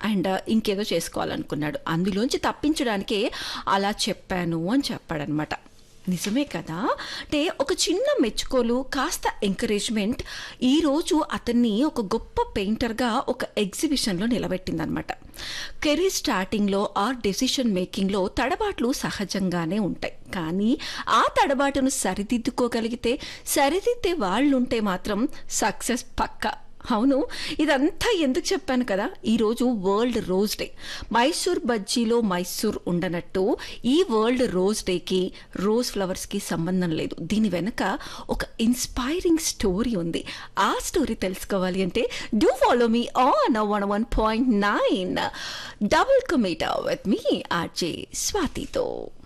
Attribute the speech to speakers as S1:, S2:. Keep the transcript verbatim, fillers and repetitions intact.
S1: And ఇంకేదో చేసుకోవాలనుకున్నాడు. అందులోంచి తప్పించడానికే అలా చెప్పాను అని చెప్పాడనమాట. నిజమే కదా. అంటే ఒక చిన్న మెచ్చుకోలు, కాస్త ఎంకరేజ్మెంట్ ఈరోజు అతన్ని ఒక గొప్ప పెయింటర్గా ఒక ఎగ్జిబిషన్లో నిలబెట్టిందనమాట. కెరీర్ స్టార్టింగ్లో ఆర్ డెసిషన్ మేకింగ్లో తడబాట్లు సహజంగానే ఉంటాయి. కానీ ఆ తడబాటును సరిదిద్దుకోగలిగితే, సరిదిద్దే వాళ్ళుంటే మాత్రం సక్సెస్ పక్కా. అవును, ఇదంతా ఎందుకు చెప్పాను కదా, ఈరోజు world rose day. Mysore బజ్జీలో Mysore ఉండనట్టు ఈ వరల్డ్ రోజ్ డేకి రోజ్ ఫ్లవర్స్కి సంబంధం లేదు. దీని వెనక ఒక ఇన్స్పైరింగ్ స్టోరీ ఉంది. ఆ స్టోరీ తెలుసుకోవాలి అంటే do follow me on one one point nine double కమీటా with me RJ స్వాతితో.